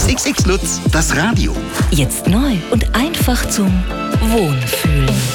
XXX Lutz, das Radio. Jetzt neu und einfach zum Wohnfühlen.